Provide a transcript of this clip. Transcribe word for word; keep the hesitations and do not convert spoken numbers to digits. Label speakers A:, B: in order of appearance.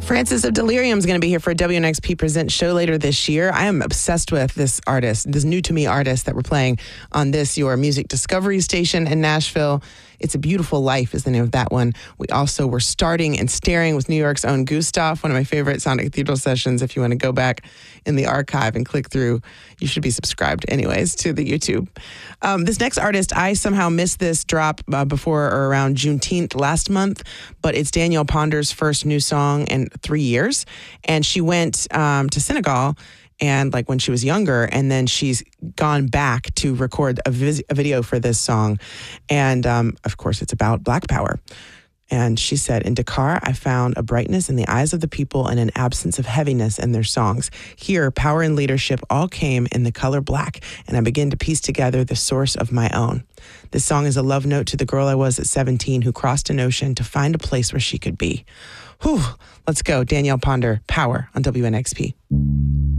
A: Francis of Delirium is going to be here for a W N X P Present show later this year. I am obsessed with this artist, this new to me artist that we're playing on this, your music discovery station in Nashville. It's a Beautiful Life is the name of that one. We also were starting and staring with New York's own Gustav, one of my favorite Sonic Cathedral sessions. If you want to go back in the archive and click through, you should be subscribed anyways to the YouTube. Um, this next artist, I somehow missed this drop uh, before or around Juneteenth last month, but it's Danielle Ponder's first new song in three years. And she went um, to Senegal and like when she was younger, and then she's gone back to record a, vis- a video for this song. And um, of course, it's about Black Power. And she said, in Dakar, I found a brightness in the eyes of the people and an absence of heaviness in their songs. Here, power and leadership all came in the color black, and I began to piece together the source of my own. This song is a love note to the girl I was at seventeen who crossed an ocean to find a place where she could be. Whew, let's go. Danielle Ponder, Power on W N X P.